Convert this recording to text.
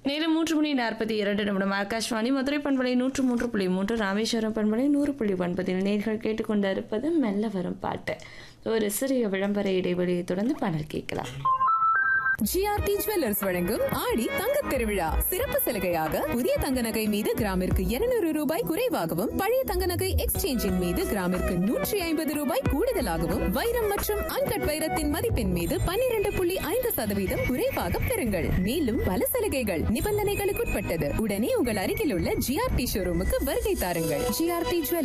நேரம் 3:42 ஆகாஷ்வாணி மதுரை பண்பலை 103.3 ராமேஸ்வரம் பண்பலை 100.9 நேர்கள் கேட்டுக்கொண்டிருப்பது மெல்ல வரும் பாட்டு. ஒரு சிறிய விளம்பர இடைவெளியை தொடர்ந்து பாடல் கேட்கலாம். ஜிஆர்டி ஜுவல்லர்ஸ் வழங்கும் ஆடி தங்க திருவிழா சிறப்பு சலுகையாக புதிய தங்க நகை மீது கிராமிற்கு 200 ரூபாய் குறைவாகவும் பழைய தங்க நகை எக்ஸ்சேஞ்சின் மீது கிராமிற்கு 150 ரூபாய் கூடுதலாகவும் வைரம் மற்றும் அன்கட் வைரத்தின் மதிப்பின் மீது 12.5% குறைவாக பெறுங்கள். மேலும் பல சலுகைகள் நிபந்தனைகளுக்குட்பட்டது. உடனே உங்கள் அருகில் உள்ள ஜிஆர்டி ஷோரூமுக்கு வருகை தாருங்கள். GRT jewellers